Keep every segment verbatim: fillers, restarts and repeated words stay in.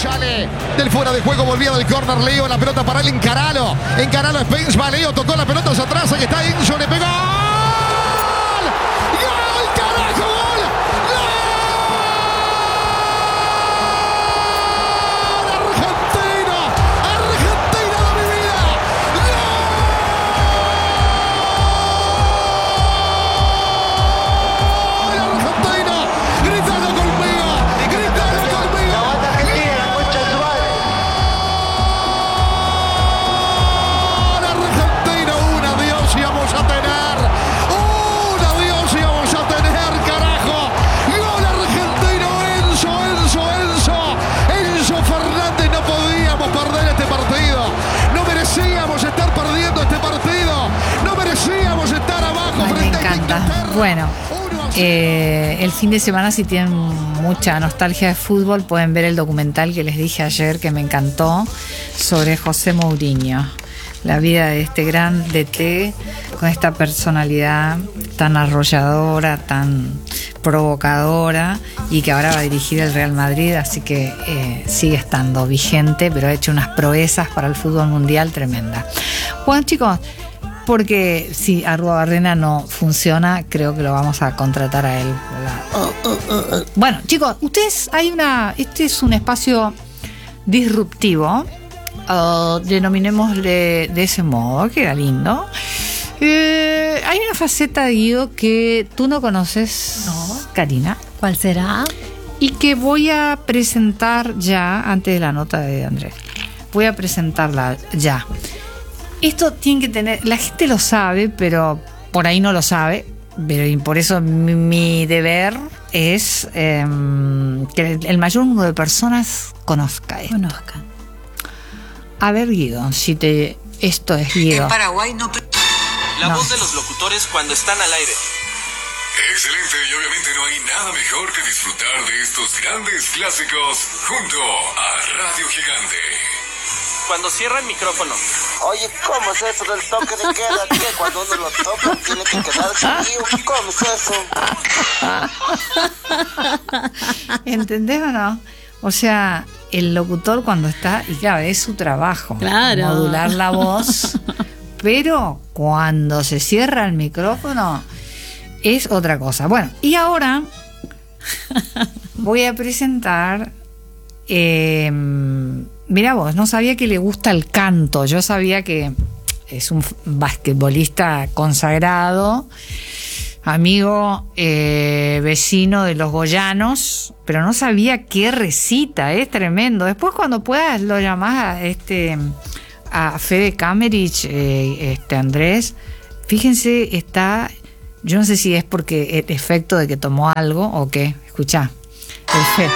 Sale del fuera de juego, volvía del córner Leo, la pelota para él, encaralo, encaralo Spence, va Leo, tocó la pelota hacia atrás, aquí está Enzo, le pegó. ¡Gol! ¡Gol, carajo, gol! ¡Gol! ¡Argentina! ¡Argentina de mi vida! ¡Gol! ¡Argentina! ¡Gritalo conmigo! ¡Gritalo conmigo! Bueno, eh, el fin de semana, si tienen mucha nostalgia de fútbol, pueden ver el documental que les dije ayer que me encantó sobre José Mourinho, la vida de este gran D T con esta personalidad tan arrolladora, tan provocadora, y que ahora va a dirigir el Real Madrid, así que eh, sigue estando vigente, pero ha hecho unas proezas para el fútbol mundial tremenda. Bueno, chicos, porque si Arruabarrena no funciona, creo que lo vamos a contratar a él. Bueno, chicos, ustedes, hay una, este es un espacio disruptivo, uh, denominémosle de ese modo, queda lindo. Eh, hay una faceta de Guido que tú no conoces, no. Karina. ¿Cuál será? Y que voy a presentar ya, antes de la nota de Andrés. Voy a presentarla ya. Esto tiene que tener, la gente lo sabe, pero por ahí no lo sabe, pero y por eso mi, mi deber es eh, que el, el mayor número de personas conozca esto. Conozcan. A ver, Guido, si te esto es Guido. En Paraguay no... La no. voz de los locutores cuando están al aire. Excelente, y obviamente no hay nada mejor que disfrutar de estos grandes clásicos junto a Radio Gigante. Cuando cierra el micrófono. Oye, ¿cómo es eso del toque de queda? ¿Qué? Cuando uno lo toca tiene que quedarse vivo. ¿Cómo es eso? ¿Entendés o no? O sea, el locutor cuando está, y claro, es su trabajo, claro, modular la voz, pero cuando se cierra el micrófono es otra cosa. Bueno, y ahora voy a presentar... Eh, mira vos, no sabía que le gusta el canto. Yo sabía que es un basquetbolista consagrado, amigo, eh, vecino de los goyanos, pero no sabía qué recita. Es tremendo. Después, cuando puedas, lo llamás a este a Fede Kamerich, eh, este Andrés. Fíjense, está, yo no sé si es porque el efecto de que tomó algo o qué. Escuchá, el Fede.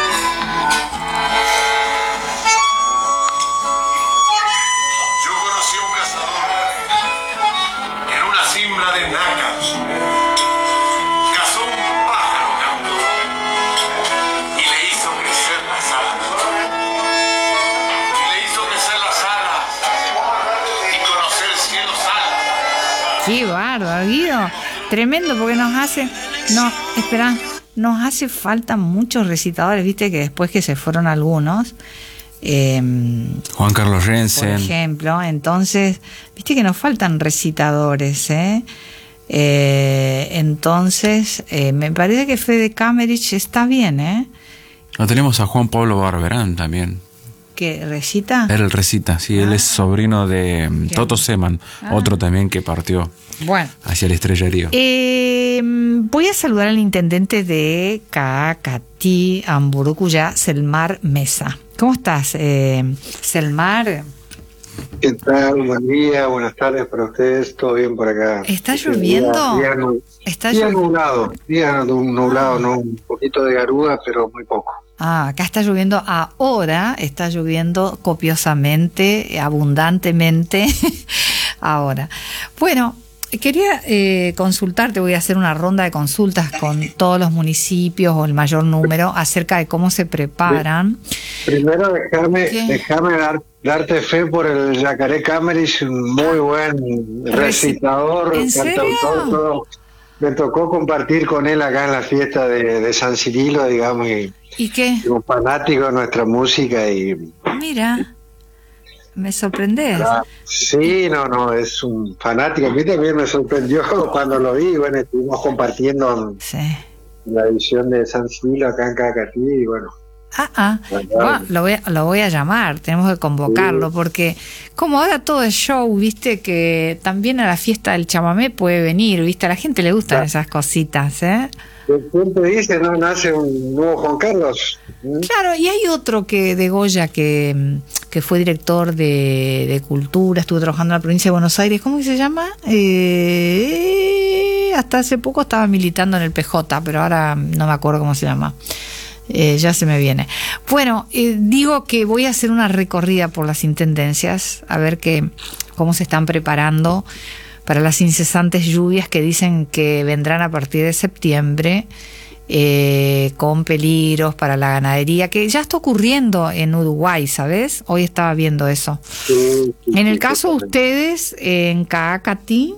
Qué bárbaro, Guido. Tremendo, porque nos hace... No, espera, nos hace falta muchos recitadores, viste que después que se fueron algunos... Eh, Juan Carlos Rensen. Por ejemplo, entonces, viste que nos faltan recitadores, ¿eh? Eh, entonces, eh, me parece que Fede Kamerich está bien, ¿eh? No, tenemos a Juan Pablo Barberán también. ¿Que recita? Él recita, sí, ah. Él es sobrino de ¿Qué? Toto Seman, ah. otro también que partió bueno. hacia el estrellarío. Eh, voy a saludar al intendente de Caacatí, Amburucuyá, Selmar Mesa. ¿Cómo estás, eh, Selmar? ¿Qué tal? Buen día, buenas tardes para ustedes. ¿Todo bien por acá? ¿Está lloviendo? Día, día, ¿Está día lloviendo? nublado, día nublado, ah. no, un poquito de garuda, pero muy poco. Ah, acá está lloviendo ahora, está lloviendo copiosamente, abundantemente ahora. Bueno, quería eh, consultarte, voy a hacer una ronda de consultas con todos los municipios o el mayor número acerca de cómo se preparan. Primero déjame, déjame dar, darte fe por el Yacaré Kamerich, un muy buen recitador, ¿En serio? cantautor, todo. me tocó compartir con él acá en la fiesta de, de San Cirilo, digamos, y, ¿Y qué? y un fanático de nuestra música y... Mira, me sorprendés. Ah, sí, no, no, es un fanático. A mí también me sorprendió cuando lo vi. Bueno, estuvimos compartiendo Sí. la edición de San Cirilo acá en Cacatí y bueno. Ah, ah. Bueno, lo, voy a, lo voy a llamar, tenemos que convocarlo, Sí. porque como ahora todo es show, viste que también a la fiesta del chamamé puede venir, viste, a la gente le gustan Claro. esas cositas, ¿eh? Siempre dice, ¿no? Nace un nuevo Juan Carlos. ¿Mm? Claro, y hay otro que de Goya que, que fue director de, de cultura, estuvo trabajando en la provincia de Buenos Aires, ¿cómo que se llama? Eh, hasta hace poco estaba militando en el P J, pero ahora no me acuerdo cómo se llama. Eh, ya se me viene. Bueno, eh, digo que voy a hacer una recorrida por las intendencias, a ver que, cómo se están preparando para las incesantes lluvias que dicen que vendrán a partir de septiembre, eh, con peligros para la ganadería, que ya está ocurriendo en Uruguay, ¿sabes? Hoy estaba viendo eso. Sí, sí, En el sí, caso de totalmente. ustedes, eh, en Caacatí,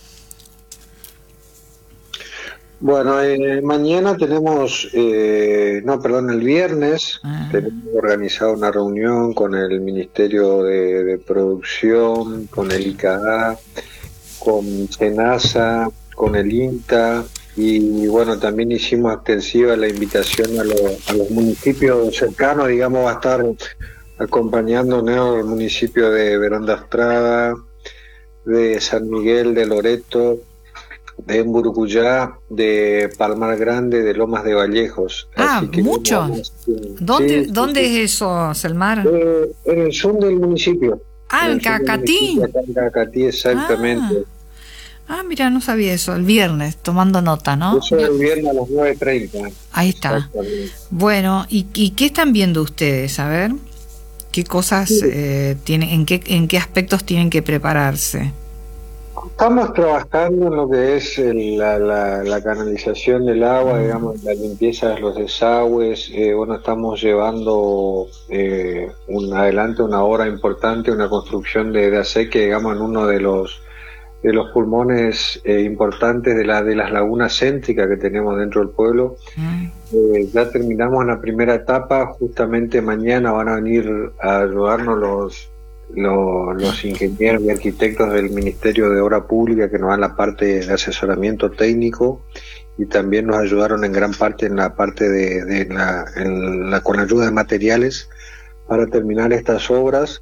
Bueno, eh, mañana tenemos, eh, no, perdón, el viernes Ah. tenemos organizado una reunión con el Ministerio de, de Producción, con el I C A A, con SENASA, con el INTA y bueno, también hicimos extensiva la invitación a, lo- a los municipios cercanos, digamos, va a estar acompañándonos el municipio de Veronda Estrada, de San Miguel de Loreto, de Emburucuyá, de Palmar Grande, de Lomas de Vallejos. Ah, Así que mucho. vamos, sí, ¿dónde, sí, ¿dónde sí. es eso, Selmar? Eh, en el sur del municipio. Ah, en el sur del Cacatí. municipio, acá en Cacatí, exactamente. Ah, mira, no sabía eso, el viernes, tomando nota, ¿no? Eso es el viernes a las nueve treinta. Ahí está. Exactamente. Bueno, ¿y, y qué están viendo ustedes? A ver, ¿qué cosas eh, tienen, en qué, en qué aspectos tienen que prepararse? Estamos trabajando en lo que es el- la, la, la canalización del agua, digamos, la limpieza de los desagües. Eh, bueno, estamos llevando eh, un, adelante una obra importante, una construcción de, de acequia, digamos, en uno de los de los pulmones eh, importantes de, la, de las lagunas céntricas que tenemos dentro del pueblo. Mm. Eh, ya terminamos la primera etapa, justamente mañana van a venir a ayudarnos los, los, los ingenieros y arquitectos del Ministerio de Obra Pública que nos dan la parte de asesoramiento técnico y también nos ayudaron en gran parte en la parte de, de la, en la, con ayuda de materiales para terminar estas obras.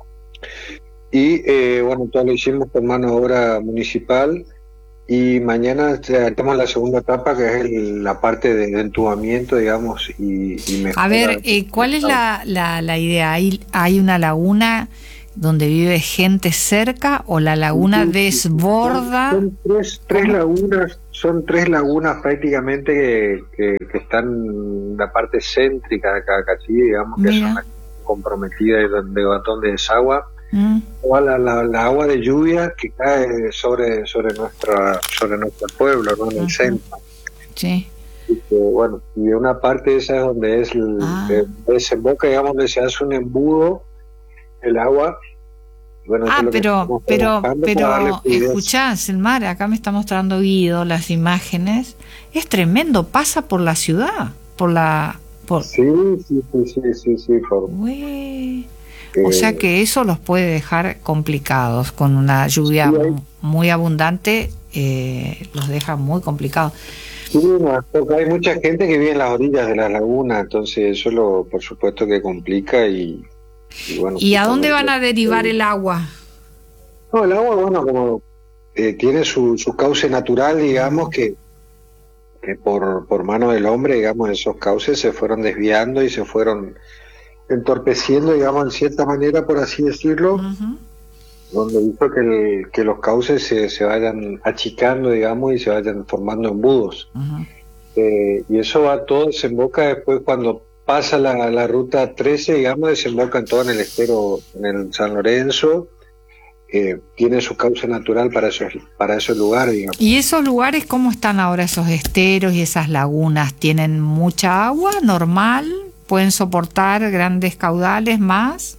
Y eh, bueno, todo lo hicimos con mano de obra municipal y mañana tenemos la segunda etapa que es el- la parte de, de entubamiento, digamos, y, y mejora. A ver, eh, ¿cuál es la, la, la idea? ¿Hay, ¿Hay una laguna donde vive gente cerca o la laguna desborda? Son tres, tres lagunas, son tres lagunas prácticamente que, que, que están en la parte céntrica de Cacatí, digamos, que Mira. son las comprometidas de, de batón de desagua. Mm. Toda la, la, la agua de lluvia que cae sobre sobre nuestra sobre nuestro pueblo, ¿no? En el Ujú. centro. Sí. Y que, bueno, y una parte esa es donde es el, Ah. eh, desemboca, digamos, donde se hace un embudo el agua. Bueno, eso Ah, es lo que pero, estamos pero, trabajando para darle pero, fluidez. escuchá, Selmar, acá me está mostrando Guido las imágenes. Es tremendo, pasa por la ciudad, por la... Por, Sí, sí, sí, sí, sí, sí, por, Ué. O eh, sea que eso los puede dejar complicados, con una lluvia Sí, hay- mu- muy abundante, eh, los deja muy complicados. sí, no, porque hay mucha gente que vive en las orillas de la laguna, entonces eso lo, por supuesto que complica y, y bueno. ¿Y a dónde van a justamente- derivar el agua? No, el agua, bueno, como eh, tiene su, su cauce natural, digamos, que, que por, por mano del hombre, digamos, esos cauces se fueron desviando y se fueron entorpeciendo, digamos, en cierta manera, por así decirlo, Ujú. donde hizo que, el- que los cauces se, se vayan achicando, digamos, y se vayan formando embudos. Ujú. Eh, y eso va todo, desemboca después cuando pasa la, la ruta trece, digamos, desemboca en todo en el estero, en el San Lorenzo, eh, tiene su cauce natural para esos, para esos lugares, digamos. ¿Y esos lugares cómo están ahora, esos esteros y esas lagunas? ¿Tienen mucha agua normal? ¿Pueden soportar grandes caudales más?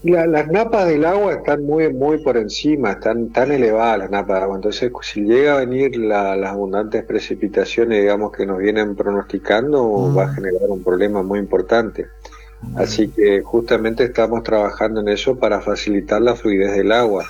La- las napas del agua están muy muy por encima, están tan elevadas las napas del agua, entonces si llega a venir la- las abundantes precipitaciones, digamos, que nos vienen pronosticando, Mm. va a generar un problema muy importante. Así que justamente estamos trabajando en eso para facilitar la fluidez del agua.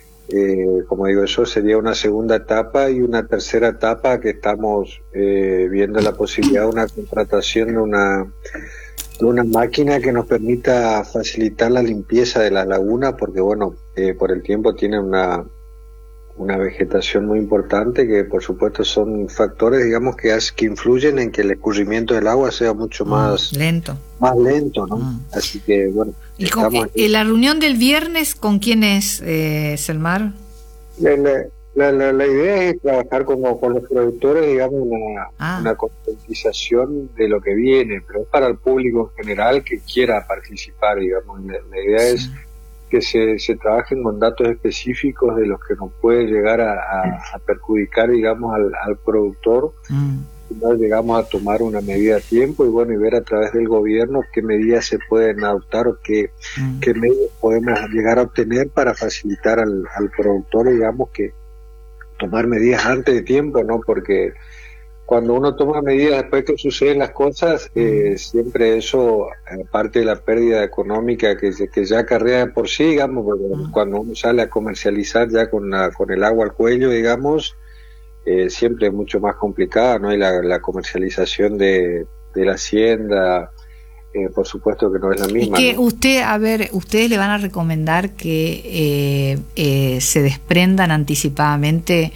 Eh, como digo, eso sería una segunda etapa, y una tercera etapa que estamos eh, viendo la posibilidad de una contratación de una de una máquina que nos permita facilitar la limpieza de las lagunas, porque bueno, eh, por el tiempo tienen una una vegetación muy importante, que por supuesto son factores, digamos, que, hace- que influyen en que el escurrimiento del agua sea mucho más, Lento. más lento, ¿no? Mm. Así que bueno, ¿Y con, estamos eh, la reunión del viernes con quién es, eh, Selmar? La, la, la, la- la idea es trabajar como con los productores, digamos, una, Ah. una concientización de lo que viene, pero es para el público en general que quiera participar, digamos. La, la idea es que se, se trabajen con datos específicos de los que nos puede llegar a, a- a perjudicar, digamos, al, al productor. Mm. Si no llegamos a tomar una medida a tiempo, y bueno, y ver a través del gobierno qué medidas se pueden adoptar o qué, Mm. qué medios podemos llegar a obtener para facilitar al, al productor, digamos, que tomar medidas antes de tiempo, ¿no? Porque cuando uno toma medidas después que suceden las cosas, eh, siempre eso, aparte de la pérdida económica que, que ya acarrea por sí, digamos, porque cuando uno sale a comercializar ya con, la, con el agua al cuello, digamos, eh, siempre es mucho más complicada, ¿no? Y la, la comercialización de, de la hacienda, eh, por supuesto que no es la Es misma. que ¿no? usted, a ver, ustedes le van a recomendar que eh, eh, se desprendan anticipadamente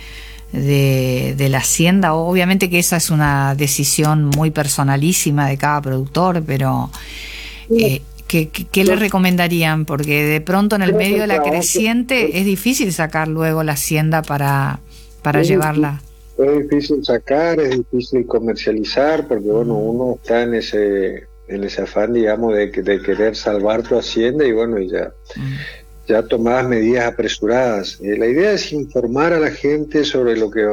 de, de la hacienda. Obviamente que esa es una decisión muy personalísima de cada productor, pero eh, ¿qué, qué, qué le recomendarían? Porque de pronto en el Creo medio de que la trabajo- creciente es difícil sacar luego la hacienda para, para Sí, llevarla. Es difícil sacar, es difícil comercializar, porque bueno, uno está en ese en ese afán, digamos, de, que- de querer salvar tu hacienda, y bueno, y ya, ya tomás medidas apresuradas. Eh, la idea es informar a la gente sobre lo que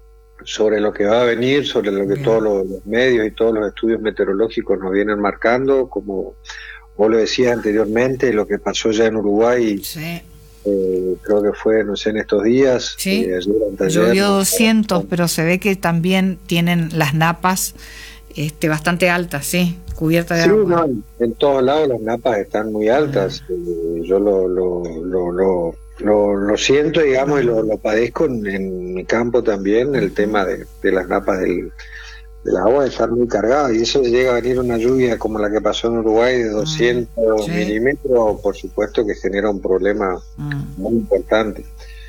sobre lo que va a venir, sobre lo que Bien. todos los, los medios y todos los estudios meteorológicos nos vienen marcando, como vos lo decías anteriormente, lo que pasó ya en Uruguay. Sí. Eh, creo que fue, no sé, en estos días. Sí. eh, ayer, anteayer, Llovió ¿no? doscientos, pero se ve que también tienen las napas este, bastante altas, sí, cubiertas de Sí, agua. no, en, en todos lados las napas están muy altas. Ah. Eh, yo lo, lo, lo, lo, lo, lo siento, digamos, y lo, lo padezco en, en mi campo también, el tema de, de las napas del, del agua, de estar muy cargadas. Y eso llega a venir una lluvia como la que pasó en Uruguay de doscientos sí. milímetros, por supuesto que genera un problema Mm. muy importante.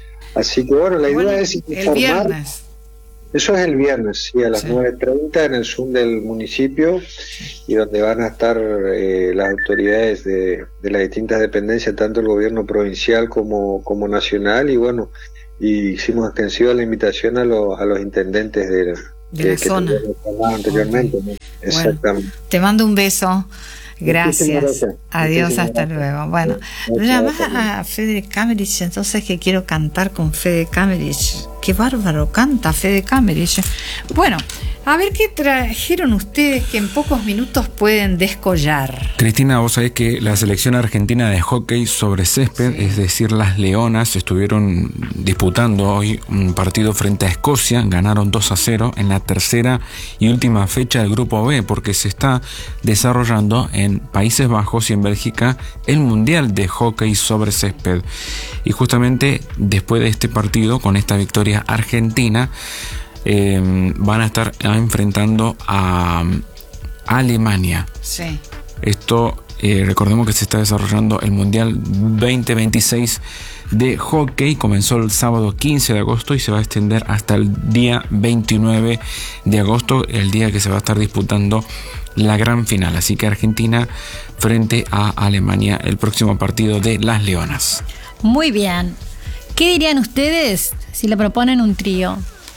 Así que bueno, la idea Bueno, es el informar. viernes. Eso es el viernes, sí, a las Sí. nueve treinta en el Zoom del municipio, y donde van a estar eh, las autoridades de, de las distintas dependencias, tanto el gobierno provincial como, como nacional, y bueno, y hicimos extensiva la invitación a, los a los intendentes de, De que- la que zona. teníamos hablado anteriormente, ¿no? Exactamente. Te mando un beso. Gracias. Muchísimas gracias. Adiós, Muchísimas hasta gracias. luego. Bueno, Muchas llamás gracias. a Fede Kamerich, entonces que quiero cantar con Fede Kamerich. Qué bárbaro canta Fede Kamerich. Bueno, a ver qué trajeron ustedes que en pocos minutos pueden descollar. Cristina, vos sabés que la selección argentina de hockey sobre césped, es decir, las Leonas, estuvieron disputando hoy un partido frente a Escocia, ganaron dos a cero en la tercera y última fecha del Grupo B, porque se está desarrollando en Países Bajos y en Bélgica el Mundial de Hockey sobre césped. Y justamente después de este partido, con esta victoria argentina, eh, van a estar enfrentando a Alemania. Sí. Esto, eh, recordemos que se está desarrollando el Mundial veinte veintiséis de hockey. Comenzó el sábado quince de agosto y se va a extender hasta el día veintinueve de agosto, el día que se va a estar disputando la gran final. Así que Argentina frente a Alemania, el próximo partido de las Leonas. Muy bien. ¿Qué dirían ustedes si le proponen un trío?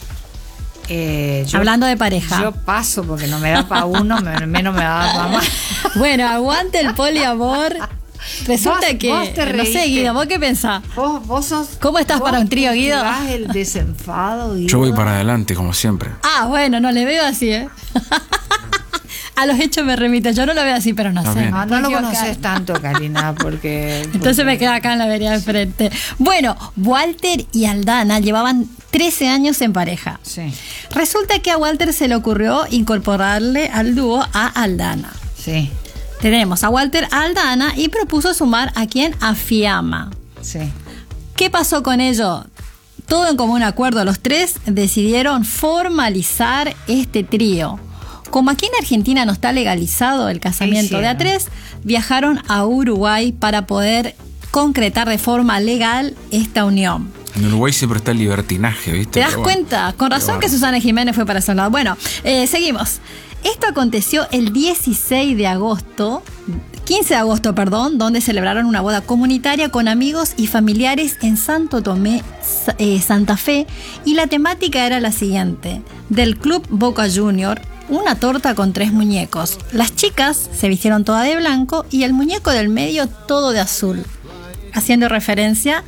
Eh, yo- Hablando de pareja. Yo paso porque no me da para uno, me- menos me va a dar para más. Bueno, aguante el poliamor. Resulta Vos- que, vos te no sé, reíste. Guido, ¿vos qué pensás? ¿Vos, vos sos, ¿Cómo estás vos para un trío, Guido? cultivás el desenfado, Guido. Yo voy para adelante, como siempre. Ah, bueno, no le veo así, ¿eh? A los hechos me remite. Yo no lo veo así, pero no Está sé. bien. No, me no lo equivocar. conoces tanto, Karina, porque... Entonces porque- me quedo acá en la vereda de frente. Bueno, Walter y Aldana llevaban trece años en pareja. Sí, Resulta que a Walter se le ocurrió incorporarle al dúo a Aldana. sí, Tenemos a Walter a Aldana y propuso sumar a quien a Fiamma. sí. ¿Qué pasó con ello? Todo en común acuerdo, los tres decidieron formalizar este trío. Como aquí en Argentina no está legalizado el casamiento de a tres, viajaron a Uruguay para poder concretar de forma legal esta unión. En Uruguay siempre está el libertinaje, ¿viste? ¿Te das Pero bueno, cuenta? Con razón qué que Susana Jiménez fue para ese lado. Bueno, eh, seguimos. Esto aconteció el dieciséis de agosto, quince de agosto, perdón, donde celebraron una boda comunitaria con amigos y familiares en Santo Tomé, eh, Santa Fe, y la temática era la siguiente: del Club Boca Junior, una torta con tres muñecos. Las chicas se vistieron todas de blanco y el muñeco del medio todo de azul, haciendo referencia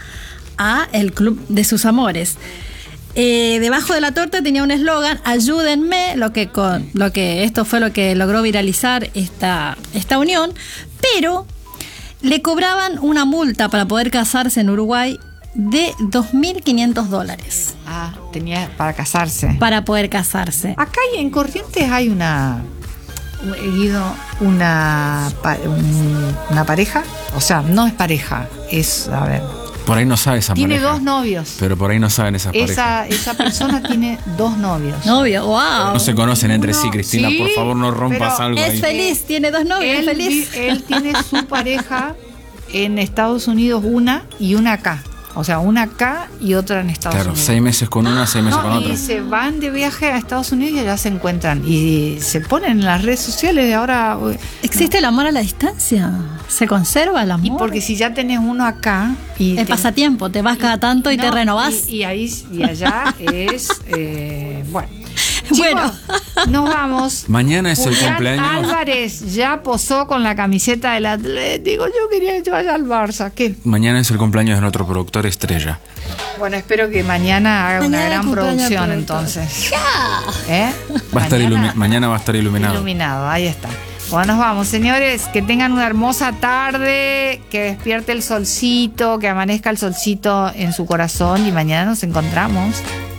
a el club de sus amores. Eh, debajo de la torta tenía un eslogan: ayúdenme, lo que con lo que esto fue lo que logró viralizar esta, esta unión, pero le cobraban una multa para poder casarse en Uruguay de dos mil quinientos dólares Ah, tenía para casarse. para poder casarse. Acá hay- en Corrientes hay una... Guido, una, pa- un- una pareja, o sea, no es pareja, es, a ver, Por ahí no sabe esa tiene pareja. dos novios. Pero por ahí no saben esas parejas. Esa, esa persona tiene dos novios. Novio, wow. No se conocen entre sí, Uno- Cristina. sí, por favor, no rompas pero algo Es ahí. feliz, tiene dos novios, Él, es feliz. vi- él tiene su pareja en Estados Unidos, una y una acá. O sea, una acá y otra en Estados Claro, Unidos. seis meses con una, seis meses No, con y otra. se van de viaje a Estados Unidos y allá se encuentran. Y se ponen en las redes sociales de ahora. uy, ¿Existe el amor a la distancia? ¿Se conserva el amor? Y porque si ya tenés uno acá y Es te- pasatiempo, te vas cada tanto y No, te renovás. Y, y ahí y allá es eh, bueno. Bueno. Chicos, nos vamos. Mañana es el Julián cumpleaños. Álvarez ya posó con la camiseta del Atlético. Yo quería que vaya al Barça. ¿Qué? Mañana es el cumpleaños de nuestro productor estrella. Bueno, espero que mañana haga Mañana una gran cumpleaños producción productor. entonces. ¿Eh? Va a estar Mañana- ilumi- mañana va a estar iluminado. Iluminado, ahí está. Bueno, nos vamos, señores. Que tengan una hermosa tarde, que despierte el solcito, que amanezca el solcito en su corazón y mañana nos encontramos.